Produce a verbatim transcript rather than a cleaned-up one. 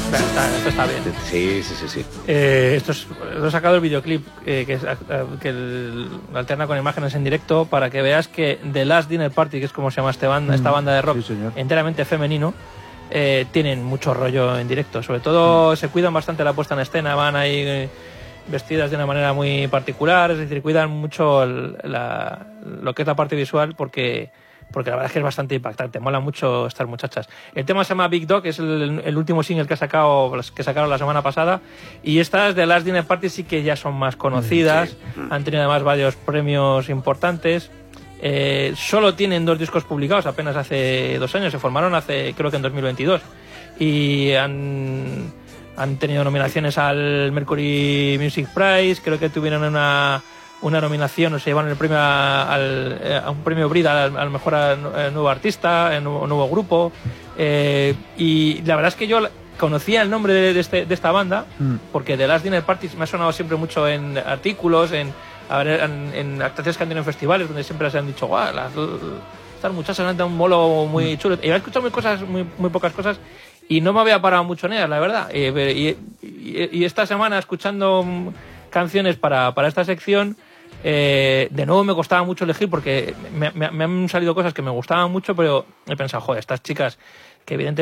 Está, esto está bien. Sí, sí, sí, sí. Eh, esto es, lo he sacado el videoclip eh, que, es, que el, alterna con imágenes en directo para que veas que The Last Dinner Party, que es como se llama este banda, mm, esta banda de rock, sí, enteramente femenino, eh, tienen mucho rollo en directo. Sobre todo mm. se cuidan bastante la puesta en escena, van ahí eh, vestidas de una manera muy particular, es decir, cuidan mucho el, la, lo que es la parte visual porque... porque la verdad es que es bastante impactante, mola mucho estas muchachas. El tema se llama Big Dog, es el, el último single que, ha sacado, que sacaron la semana pasada, y estas de Last Dinner Party sí que ya son más conocidas, sí. Han tenido además varios premios importantes, eh, solo tienen dos discos publicados apenas hace dos años, se formaron hace creo que en dos mil veintidós, y han, han tenido nominaciones al Mercury Music Prize, creo que tuvieron una... una nominación, o se llevan el premio a, al, a un premio Brit al, al mejor a, a nuevo artista, a nuevo, nuevo grupo, eh, y la verdad es que yo conocía el nombre de, de, este, de esta banda mm. porque The Last Dinner Party me ha sonado siempre mucho en artículos, en, en, en actuaciones que han tenido en festivales donde siempre se han dicho guau, las, estas muchachas han dado un bolo muy mm. chulo, y he escuchado muy, cosas, muy, muy pocas cosas y no me había parado mucho en ellas, la verdad, y, y, y, y esta semana escuchando canciones para, para esta sección, Eh, de nuevo me costaba mucho elegir porque me, me, me han salido cosas que me gustaban mucho, pero he pensado, joder, estas chicas que evidentemente